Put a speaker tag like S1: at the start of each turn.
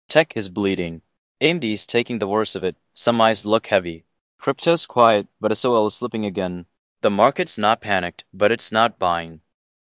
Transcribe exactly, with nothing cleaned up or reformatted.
S1: Tech is bleeding. A M D's taking the worst of it. Some eyes look heavy. Crypto's quiet, but S O L is slipping again. The market's not panicked, but it's not buying.